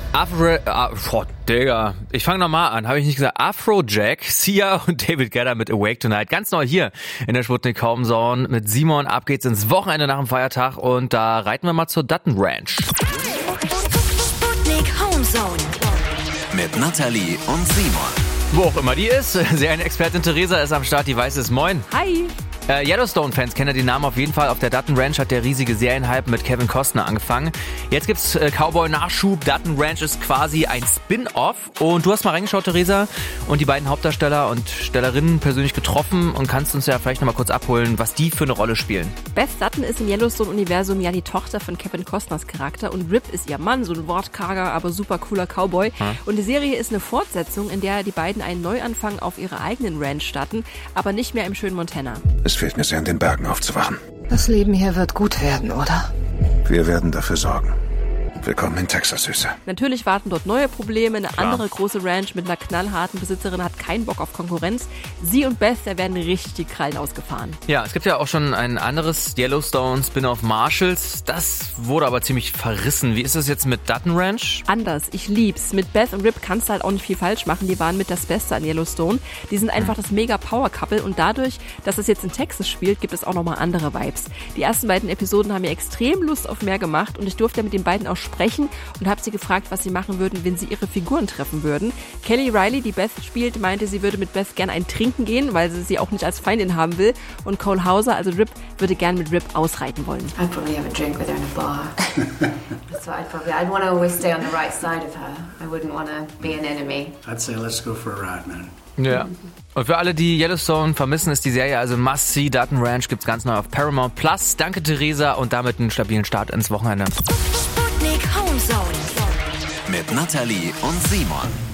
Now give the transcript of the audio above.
Digga. Ich fange nochmal an. Habe ich nicht gesagt? Afrojack, Sia und David Guetta mit Awake Tonight. Ganz neu hier in der Sputnik Homezone mit Simon. Ab geht's ins Wochenende nach dem Feiertag und da reiten wir mal zur Dutton Ranch. Sputnik Homezone Mit Nathalie und Simon. Wo auch immer die ist. Serienexpertin Theresa ist am Start. Die weiß es. Moin. Hi. Yellowstone-Fans kennen den Namen auf jeden Fall. Auf der Dutton Ranch hat der riesige Serienhype mit Kevin Costner angefangen. Jetzt gibt's Cowboy-Nachschub. Dutton Ranch ist quasi ein Spin-Off. Und du hast mal reingeschaut, Theresa, und die beiden Hauptdarsteller und Stellerinnen persönlich getroffen und kannst uns ja vielleicht noch mal kurz abholen, was die für eine Rolle spielen. Beth Dutton ist im Yellowstone-Universum ja die Tochter von Kevin Costners Charakter und Rip ist ihr Mann, so ein wortkarger, aber super cooler Cowboy. Und die Serie ist eine Fortsetzung, in der die beiden einen Neuanfang auf ihrer eigenen Ranch starten, aber nicht mehr im schönen Montana. Es fehlt mir sehr, in den Bergen aufzuwachen. Das Leben hier wird gut werden, oder? Wir werden dafür sorgen. Willkommen in Texas, Süße. Natürlich warten dort neue Probleme. Eine andere große Ranch mit einer knallharten Besitzerin hat keinen Bock auf Konkurrenz. Sie und Beth, da werden richtig die Krallen ausgefahren. Ja, es gibt ja auch schon ein anderes Yellowstone-Spin-off Marshalls. Das wurde aber ziemlich verrissen. Wie ist das jetzt mit Dutton Ranch? Anders, ich lieb's. Mit Beth und Rip kannst du halt auch nicht viel falsch machen. Die waren mit das Beste an Yellowstone. Die sind einfach das Mega-Power-Couple und dadurch, dass es jetzt in Texas spielt, gibt es auch nochmal andere Vibes. Die ersten beiden Episoden haben mir extrem Lust auf mehr gemacht und ich durfte mit den beiden auch sprechen und habe sie gefragt, was sie machen würden, wenn sie ihre Figuren treffen würden. Kelly Riley, die Beth spielt, meinte, sie würde mit Beth gerne ein Trinken gehen, weil sie auch nicht als Feindin haben will. Und Cole Hauser, also Rip, würde gern mit Rip ausreiten wollen. I'd probably have a drink with her in a bar. That's what I'd want to always stay on the right side of her. I wouldn't want to be an enemy. I'd say let's go for a ride, man. Ja. Und für alle, die Yellowstone vermissen, ist die Serie also Must See. Dutton Ranch gibt's ganz neu auf Paramount Plus. Danke, Theresa, und damit einen stabilen Start ins Wochenende. Sputnik Homezone Mit Nathalie und Simon.